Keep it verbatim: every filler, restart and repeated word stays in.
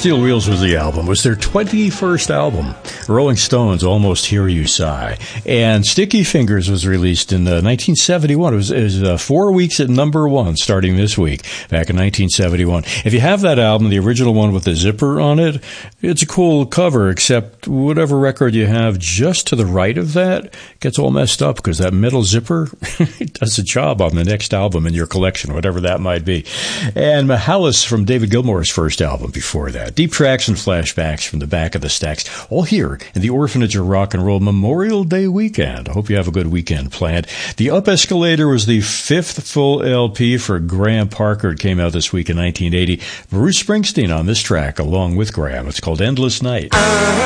Steel Wheels was the album. It was their twenty-first album. Rolling Stones, Almost Hear You Sigh. And Sticky Fingers was released in uh, nineteen seventy-one. It was, it was uh, four weeks at number one starting this week, back in nineteen seventy-one. If you have that album, the original one with the zipper on it, it's a cool cover, except whatever record you have just to the right of that gets all messed up because that metal zipper does a job on the next album in your collection, whatever that might be. And Mahalis from David Gilmour's first album before that. Deep tracks and flashbacks from the back of the stacks, all here in the Orphanage of Rock and Roll Memorial Day weekend. I hope you have a good weekend planned. The Up Escalator was the fifth full L P for Graham Parker. It came out this week in nineteen eighty. Bruce Springsteen on this track along with Graham. It's called Endless Night.